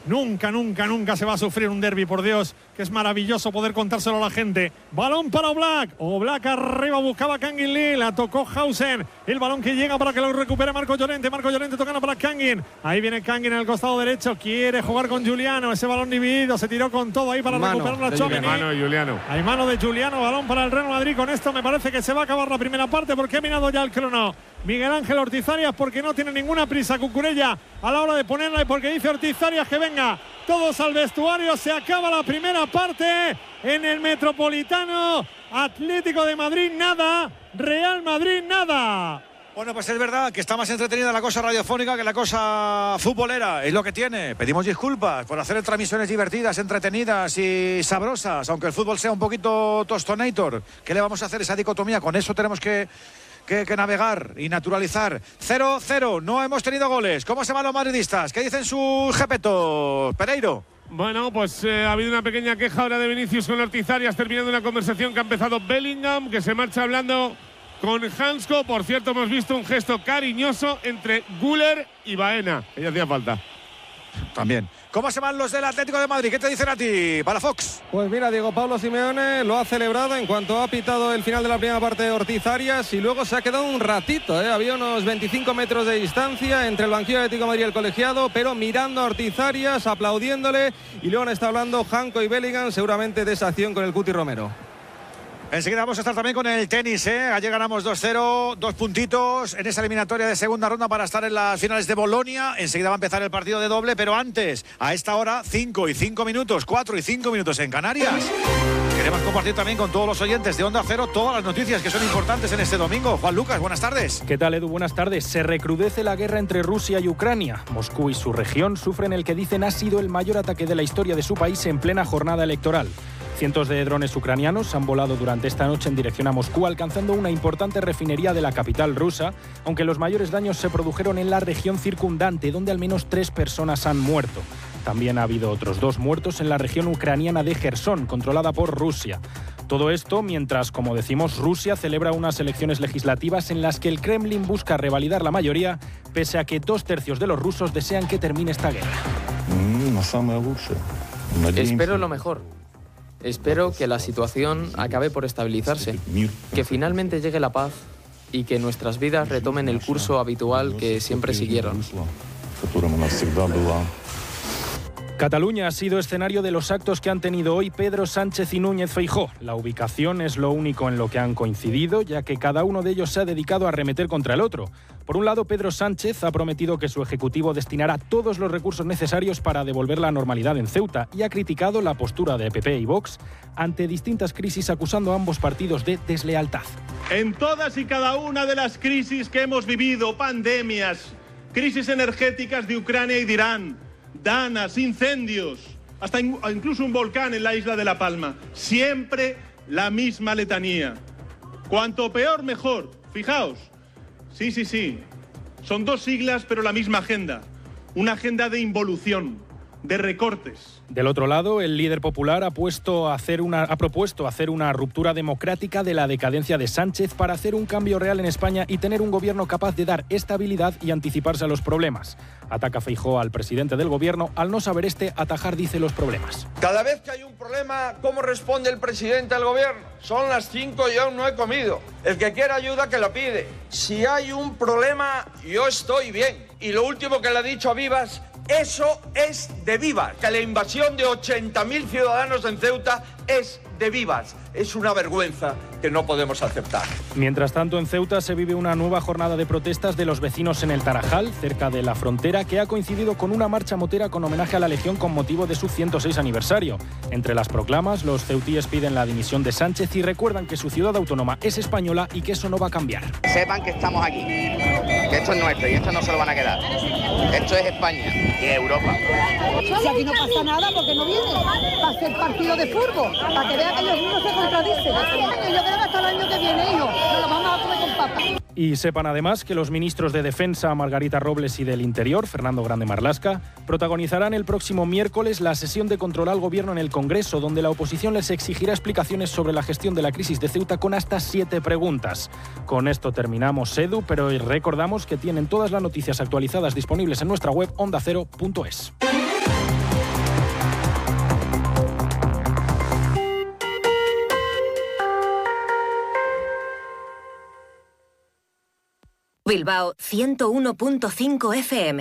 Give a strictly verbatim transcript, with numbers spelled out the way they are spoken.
Nunca, nunca, nunca se va a sufrir un derbi, por Dios, que es maravilloso poder contárselo a la gente. Balón para Oblak. Oblak arriba, buscaba Kangin Lee, la tocó Hausen. El balón que llega para que lo recupere Marco Llorente. Marco Llorente tocando para Kangin. Ahí viene Kangin en el costado derecho. Quiere jugar con Giuliano. Ese balón dividido. Se tiró con todo ahí para mano, recuperar la Tchouaméni. Mano de Giuliano. Hay mano de Giuliano. Balón para el Real Madrid. Con esto me parece que se va a acabar la primera parte porque ha mirado ya el crono Miguel Ángel Ortiz Arias, porque no tiene ninguna prisa Cucurella a la hora de ponerla, y porque dice Ortiz Arias que venga todos al vestuario. Se acaba la primera parte en el Metropolitano. Atlético de Madrid nada, Real Madrid nada. Bueno, pues es verdad que está más entretenida la cosa radiofónica que la cosa futbolera. Es lo que tiene. Pedimos disculpas por hacer transmisiones divertidas, entretenidas y sabrosas, aunque el fútbol sea un poquito tostonator. ¿Qué le vamos a hacer esa dicotomía? Con eso tenemos que Que, que navegar y naturalizar. Cero cero, no hemos tenido goles. ¿Cómo se van los madridistas? ¿Qué dicen sus jepetos? Pereiro. Bueno, pues eh, ha habido una pequeña queja ahora de Vinicius con Ortiz Arias, terminando una conversación que ha empezado Bellingham, que se marcha hablando con Hansko. Por cierto, hemos visto un gesto cariñoso entre Güler y Baena, que ya hacía falta. También. ¿Cómo se van los del Atlético de Madrid? ¿Qué te dicen a ti, para Fox? Pues mira, Diego Pablo Simeone lo ha celebrado en cuanto ha pitado el final de la primera parte de Ortiz Arias, y luego se ha quedado un ratito, ¿eh? Había unos veinticinco metros de distancia entre el banquillo de Atlético de Madrid y el colegiado, pero mirando a Ortiz Arias, aplaudiéndole, y luego está hablando Hansko y Bellingham seguramente de esa acción con el Cuti Romero. Enseguida vamos a estar también con el tenis, ¿eh? Ayer ganamos dos cero, dos puntitos en esa eliminatoria de segunda ronda para estar en las finales de Bolonia. Enseguida va a empezar el partido de doble, pero antes, a esta hora, cinco y cinco minutos, cuatro y cinco minutos en Canarias. Queremos compartir también con todos los oyentes de Onda Cero todas las noticias que son importantes en este domingo. Juan Lucas, buenas tardes. ¿Qué tal, Edu? Buenas tardes. Se recrudece la guerra entre Rusia y Ucrania. Moscú y su región sufren el que dicen ha sido el mayor ataque de la historia de su país en plena jornada electoral. Cientos de drones ucranianos han volado durante esta noche en dirección a Moscú, alcanzando una importante refinería de la capital rusa, aunque los mayores daños se produjeron en la región circundante, donde al menos tres personas han muerto. También ha habido otros dos muertos en la región ucraniana de Jersón, controlada por Rusia. Todo esto mientras, como decimos, Rusia celebra unas elecciones legislativas en las que el Kremlin busca revalidar la mayoría, pese a que dos tercios de los rusos desean que termine esta guerra. Espero lo mejor. Espero que la situación acabe por estabilizarse, que finalmente llegue la paz y que nuestras vidas retomen el curso habitual que siempre siguieron. Cataluña ha sido escenario de los actos que han tenido hoy Pedro Sánchez y Núñez Feijóo. La ubicación es lo único en lo que han coincidido, ya que cada uno de ellos se ha dedicado a arremeter contra el otro. Por un lado, Pedro Sánchez ha prometido que su ejecutivo destinará todos los recursos necesarios para devolver la normalidad en Ceuta, y ha criticado la postura de P P y Vox ante distintas crisis, acusando a ambos partidos de deslealtad. En todas y cada una de las crisis que hemos vivido, pandemias, crisis energéticas de Ucrania y de Irán, danas, incendios, hasta incluso un volcán en la isla de La Palma, siempre la misma letanía. Cuanto peor, mejor. Fijaos. Sí, sí, sí. Son dos siglas, pero la misma agenda. Una agenda de involución, de recortes. Del otro lado, el líder popular ha, puesto a hacer una, ha propuesto hacer una ruptura democrática de la decadencia de Sánchez para hacer un cambio real en España y tener un gobierno capaz de dar estabilidad y anticiparse a los problemas. Ataca Feijóo al presidente del gobierno al no saber este atajar, dice, los problemas. Cada vez que hay un problema, ¿cómo responde el presidente del gobierno? Son las cinco y aún no he comido. El que quiera ayuda, que lo pide. Si hay un problema, yo estoy bien. Y lo último que le ha dicho a Vivas, eso es de Vivas. Que la invasión de ochenta mil ciudadanos en Ceuta es de Vivas. Es una vergüenza que no podemos aceptar. Mientras tanto, en Ceuta se vive una nueva jornada de protestas de los vecinos en el Tarajal, cerca de la frontera, que ha coincidido con una marcha motera con homenaje a la Legión con motivo de su ciento seis aniversario. Entre las proclamas, los ceutíes piden la dimisión de Sánchez y recuerdan que su ciudad autónoma es española y que eso no va a cambiar. Sepan que estamos aquí, que esto es nuestro y esto no se lo van a quedar. Esto es España y Europa. Si aquí no pasa nada, ¿por qué no vienen? Para hacer partido de fútbol, para que vean que ellos mismos se contradicen. Yo creo que hasta el año que viene, hijo, nos lo vamos a comer con papas. Y sepan además que los ministros de Defensa, Margarita Robles, y del Interior, Fernando Grande Marlaska, protagonizarán el próximo miércoles la sesión de control al Gobierno en el Congreso, donde la oposición les exigirá explicaciones sobre la gestión de la crisis de Ceuta con hasta siete preguntas. Con esto terminamos, Edu, pero recordamos que tienen todas las noticias actualizadas disponibles en nuestra web onda cero punto es. Bilbao ciento uno punto cinco F M.